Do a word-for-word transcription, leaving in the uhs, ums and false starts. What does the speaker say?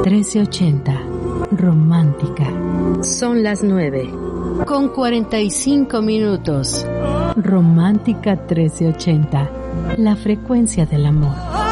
trece ochenta. Romántica. Son las nueve. Con cuarenta y cinco minutos. Romántica trece ochenta. La frecuencia del amor.